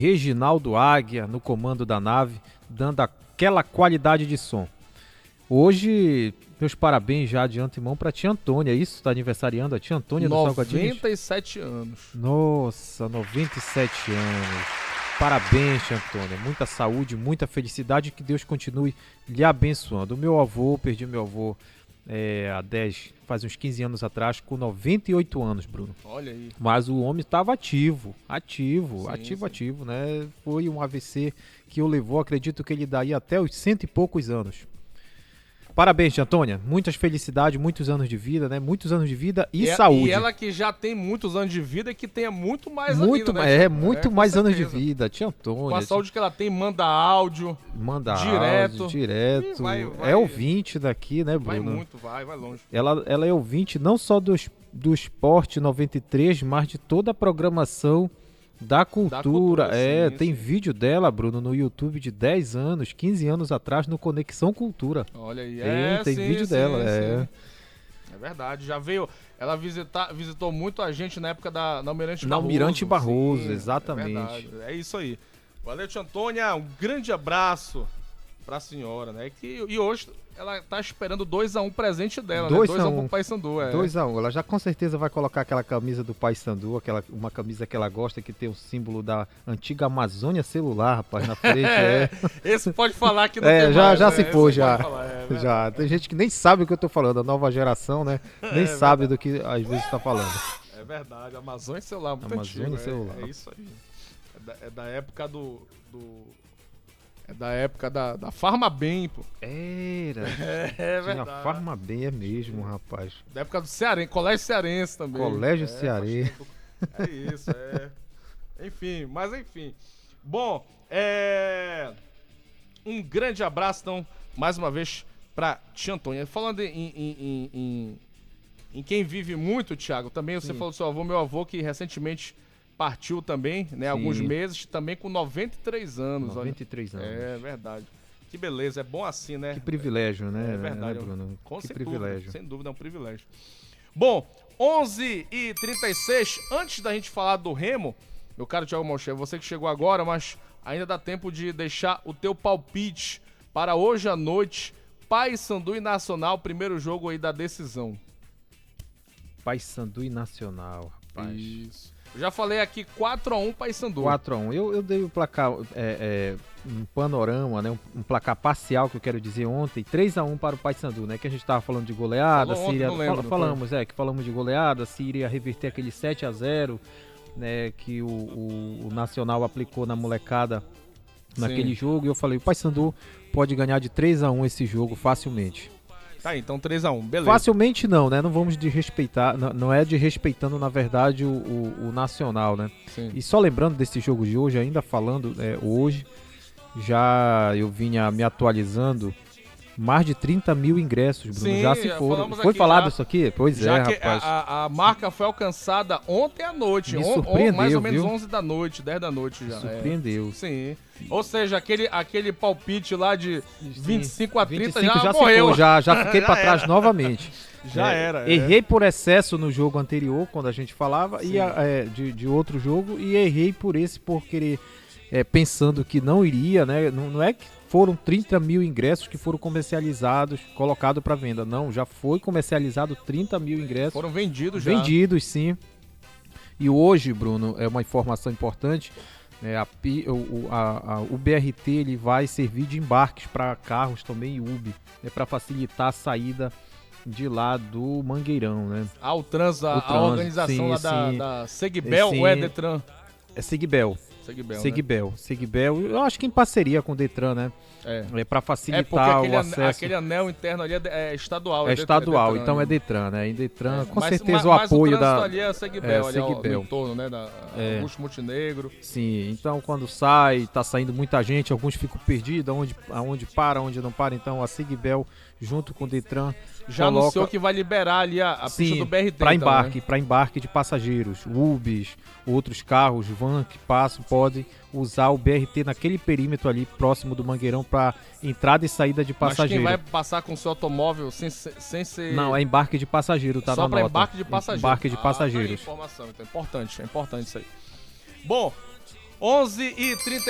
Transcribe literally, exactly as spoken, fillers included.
Reginaldo Águia no comando da nave, dando aquela qualidade de som. Hoje, meus parabéns já de antemão para tia Antônia, isso? Está aniversariando a tia Antônia do Salgadinho? noventa e sete anos. Nossa, noventa e sete anos. Parabéns, tia Antônia. Muita saúde, muita felicidade e que Deus continue lhe abençoando. O meu avô, perdi meu avô é, há dez, faz uns quinze anos atrás, com noventa e oito anos, Bruno. Olha aí. Mas o homem estava ativo, ativo, Sim, ativo, sim. ativo, né? Foi um A V C que o levou, acredito que ele daí até os cento e poucos anos. Parabéns, tia Antônia. Muitas felicidades, muitos anos de vida, né? Muitos anos de vida e, E, saúde. e ela que já tem muitos anos de vida e que tenha muito mais muito, ainda, né? É, muito com mais anos de certeza. vida. Tia Antônia. Com a saúde que ela tem, manda áudio. Manda direto. áudio, direto. Ih, vai- vai- É ouvinte daqui, né, Vai Bruno? muito, vai, vai longe. Ela, ela é ouvinte não só do, es- do Esporte noventa e três, mas de toda a programação da cultura. cultura, é, sim, tem sim. vídeo dela, Bruno, no YouTube de dez anos, quinze anos atrás, no Conexão Cultura. Olha aí. Tem, É, tem sim, vídeo sim, dela, sim. é. É verdade. Já veio. Ela visita, visitou muito a gente na época da na Almirante Na Barroso. Almirante Barroso, Sim, exatamente. É verdade. É isso aí. Valeu, tia Antônia. Um grande abraço pra senhora, né? Que, e hoje ela tá esperando dois a um presente dela, dois né? dois a a um um pro Paysandu, é. dois a um. Ela já com certeza vai colocar aquela camisa do Paysandu, aquela, uma camisa que ela gosta, que tem o símbolo da antiga Amazônia Celular, rapaz, na frente. É, Esse pode falar que não é tem já, mais, já né? se Esse foi, pode já. falar, é verdade. já. Tem gente que nem sabe o que eu tô falando, a nova geração, né? Nem É sabe do que às vezes tá falando. É verdade, Amazônia Celular, muito Amazônia antigo, é- Celular. É, isso aí. É da, é da época do, do- É da época da, da Farmabem, pô. Era. É, é Tinha verdade. Farma Bem, é mesmo, rapaz. Da época do Cearense, Colégio Cearense também. Colégio é, Cearense. faz tempo. É isso, é. Enfim, mas enfim. Bom, é. Um grande abraço, então, mais uma vez, pra tia Antônia. Falando em, em, em, em, em quem vive muito, Thiago, também você Sim. falou do seu avô, meu avô, que recentemente partiu também, né? Sim. Alguns meses, também com noventa e três anos. olha. noventa e três anos. É verdade. Que beleza, é bom assim, né? Que privilégio, né? É verdade, né, Bruno? Com que sem privilégio. Dúvida, sem dúvida, é um privilégio. Bom, onze e trinta e seis, antes da gente falar do Remo, meu caro Thiago Malcher, você que chegou agora, mas ainda dá tempo de deixar o teu palpite para hoje à noite, Paysandu e Nacional, primeiro jogo aí da decisão. Paysandu e Nacional, rapaz. Isso. Eu já falei aqui quatro a um Paysandu. quatro a um. Eu, eu dei o placar, é, é, um panorama, né? Um, um placar parcial, que eu quero dizer, ontem. três a um para o Paysandu, né? Que a gente tava falando de goleada, Falou ontem, Síria... não lembro, fala- não falamos, é, que falamos de goleada, Síria reverter aquele sete a zero, né? Que o, o, o Nacional aplicou na molecada naquele Sim. jogo. E eu falei, o Paysandu pode ganhar de três a um esse jogo facilmente. Tá aí, então três a um, beleza. Facilmente não, né? Não vamos desrespeitar, não, não é desrespeitando, na verdade, o, o, o Nacional, né? Sim. E só lembrando desse jogo de hoje, ainda falando, é, hoje, já eu vinha me atualizando, mais de trinta mil ingressos, Bruno, Sim, já se já foram. falamos Foi aqui falado já. isso aqui? Pois Já é, que rapaz. a, a- a marca foi alcançada ontem à noite, Me on- on- surpreendeu, mais ou menos viu? onze da noite, dez da noite já. Me surpreendeu. É. Sim. Ou seja, aquele, aquele palpite lá de vinte e cinco a trinta vinte e cinco já, já se morreu. foi, já, já fiquei Já pra trás era. novamente. Já É, era. é. Errei por excesso no jogo anterior, quando a gente falava, Sim. e a- é, de, de outro jogo, e errei por esse, por querer, é, pensando que não iria, né? Não, não é que foram trinta mil ingressos que foram comercializados, colocados para venda. Não, já foi comercializado trinta mil ingressos. Foram vendidos já. Vendidos, sim. E hoje, Bruno, é uma informação importante, né, a, Pi- o, o- a- a- o B R T ele vai servir de embarques para carros também e Uber, né, para facilitar a saída de lá do Mangueirão, né? Ah, o trans, a, O a trans, organização sim, lá da, sim. da Segbel Sim. ou é Detran? É Segbel, Segbel, né? Segbel, Segbel, eu acho que em parceria com o Detran, né? É. É para É porque facilitar aquele, o an- acesso. aquele anel interno ali é, de- é estadual. É Det- estadual, Detran, então né? é Detran, né? Em Detran, com Mas- certeza mas- o mas apoio trânsito da. ali é Segbel, é, ali ao- Segbel. no entorno, né? Da É. Augusto Montenegro. Sim, então quando sai, tá saindo muita gente, alguns ficam perdidos, aonde, aonde para, aonde não para, então a Segbel, junto com o Detran, Já coloca, anunciou que vai liberar ali a, a pista sim, do B R T. para então, embarque, né? para embarque de passageiros, Ubis, outros carros, van que passam, podem usar o B R T naquele perímetro ali próximo do Mangueirão para entrada e saída de Mas quem passageiro. vai passar com o seu automóvel sem, ser- sem ser... Não, é embarque de passageiro, tá só na para nota. embarque de passageiros. Embarque de Ah, tá aí a passageiros. informação, então é importante, é importante isso aí. Bom, onze e trinta